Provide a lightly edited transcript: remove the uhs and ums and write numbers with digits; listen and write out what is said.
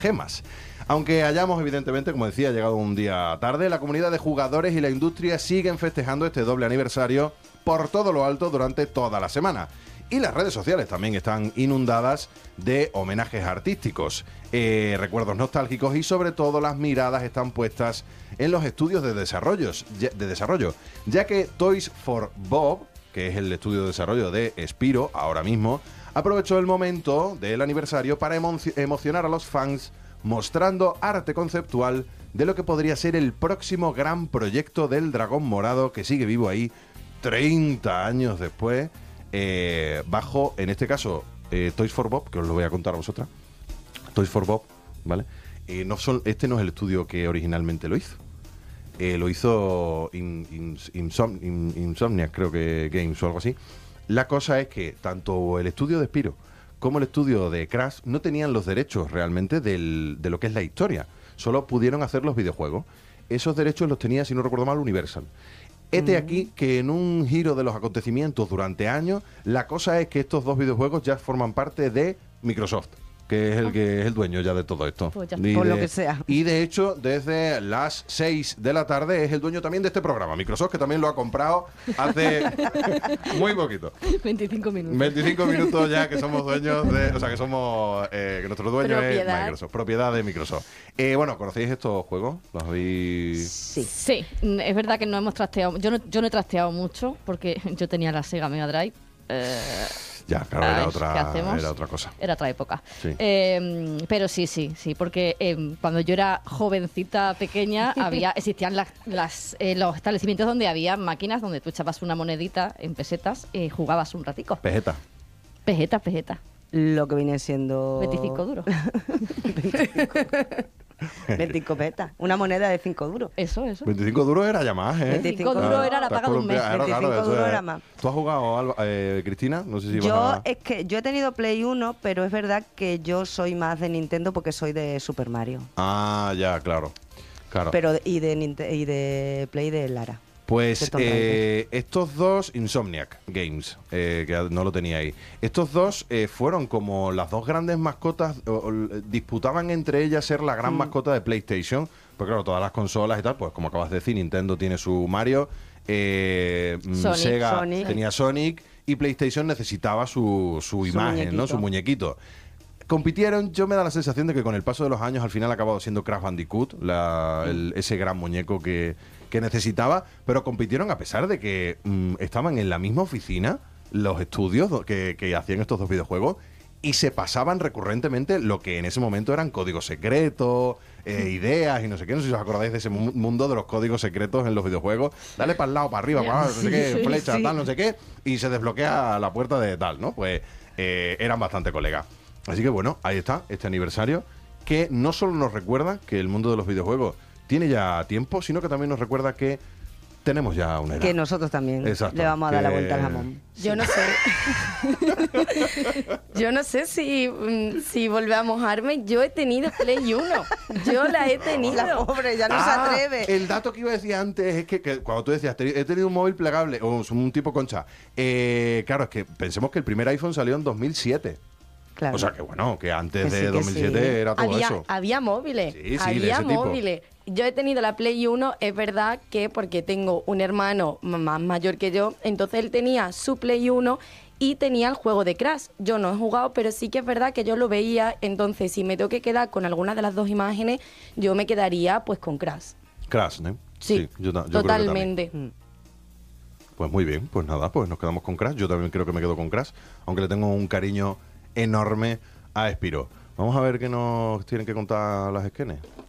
gemas. Aunque hayamos, evidentemente, como decía, llegado un día tarde, la comunidad de jugadores y la industria siguen festejando este doble aniversario por todo lo alto durante toda la semana. Y las redes sociales también están inundadas de homenajes artísticos, recuerdos nostálgicos y sobre todo las miradas están puestas en los estudios de desarrollo, ya que Toys for Bob, que es el estudio de desarrollo de Spyro ahora mismo, aprovechó el momento del aniversario para emocionar a los fans mostrando arte conceptual de lo que podría ser el próximo gran proyecto del dragón morado que sigue vivo ahí 30 años después, bajo, en este caso, Toys for Bob, que os lo voy a contar a vosotras. Toys for Bob, ¿vale? Este no es el estudio que originalmente lo hizo. Lo hizo Insomniac, creo que Games o algo así. La cosa es que tanto el estudio de Spyro como el estudio de Crash no tenían los derechos realmente de lo que es la historia. Solo pudieron hacer los videojuegos. Esos derechos los tenía, si no recuerdo mal, Universal. Este aquí, que en un giro de los acontecimientos durante años, la cosa es que estos dos videojuegos ya forman parte de Microsoft, que es el que es el dueño ya de todo esto. Pues ya, por lo que sea. Y de hecho, desde las 6 de la tarde es el dueño también de este programa, Microsoft, que también lo ha comprado hace muy poquito. 25 minutos. 25 minutos ya que somos dueños de... O sea, que somos... que nuestro dueño es Microsoft, propiedad de Microsoft. Bueno, ¿conocéis estos juegos? ¿Los habéis...? Sí, es verdad que no hemos trasteado. Yo no he trasteado mucho porque yo tenía la Sega Mega Drive. Ya, claro, era otra cosa. Era otra época. Sí. Pero sí, porque cuando yo era jovencita, pequeña, existían los establecimientos donde había máquinas donde tú echabas una monedita en pesetas y jugabas un ratico. Pejeta. Pejeta. Lo que viene siendo... 25 duros. 25 pesetas. Una moneda de 5 duros. Eso. 25 duros era ya más, ¿eh? 25 duros era la paga de un mes. 25 duros era más. ¿Tú has jugado, Cristina? No sé si Es que yo he tenido Play 1, pero es verdad que yo soy más de Nintendo porque soy de Super Mario. Ah, ya, claro. Pero y de Play de Lara. Pues estos dos, Insomniac Games, que no lo tenía ahí, estos dos fueron como las dos grandes mascotas, disputaban entre ellas ser la gran mascota de PlayStation, porque claro, todas las consolas y tal, pues como acabas de decir, Nintendo tiene su Mario, Sega tenía Sonic y PlayStation necesitaba su imagen, muñequito. ¿no? Su muñequito. Compitieron, yo me da la sensación de que con el paso de los años al final ha acabado siendo Crash Bandicoot, ese gran muñeco que necesitaba, pero compitieron a pesar de que estaban en la misma oficina, los estudios que hacían estos dos videojuegos, y se pasaban recurrentemente lo que en ese momento eran códigos secretos, ideas y no sé qué. No sé si os acordáis de ese mundo de los códigos secretos en los videojuegos. Dale para el lado, para arriba, para abajo, no sé qué, flecha, tal, no sé qué, y se desbloquea la puerta de tal, ¿no? Pues eran bastante colegas. Así que bueno, ahí está, este aniversario, que no solo nos recuerda que el mundo de los videojuegos tiene ya tiempo, sino que también nos recuerda que tenemos ya una edad. Que nosotros también le vamos a dar la vuelta al jamón. Yo no sé. Yo no sé si volvemos a mojarme. Yo he tenido Play 1. Yo la he tenido. La pobre ya no se atreve. El dato que iba a decir antes es que cuando tú decías, he tenido un móvil plegable, o un tipo concha, claro, es que pensemos que el primer iPhone salió en 2007. Claro. O sea que bueno, que antes de 2007 era todo eso. Había móviles. Sí, había de ese móviles. Yo he tenido la Play 1, es verdad que porque tengo un hermano más mayor que yo, entonces él tenía su Play 1 y tenía el juego de Crash. Yo no he jugado, pero sí que es verdad que yo lo veía, entonces si me tengo que quedar con alguna de las dos imágenes, yo me quedaría pues con Crash. Crash, ¿no? Sí, yo totalmente. Creo que pues muy bien, pues nada, pues nos quedamos con Crash. Yo también creo que me quedo con Crash, aunque le tengo un cariño enorme a Spyro. Vamos a ver qué nos tienen que contar las esquenes.